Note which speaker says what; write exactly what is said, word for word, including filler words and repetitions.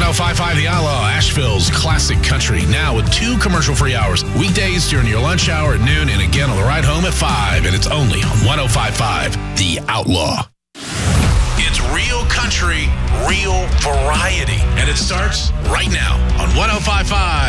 Speaker 1: oh five point five The Outlaw, Asheville's classic country, now with two commercial-free hours. Weekdays during your lunch hour at noon, and again on the ride home at five. And it's only on one oh five point five The Outlaw. It's real country, real variety. And it starts right now on one oh five point five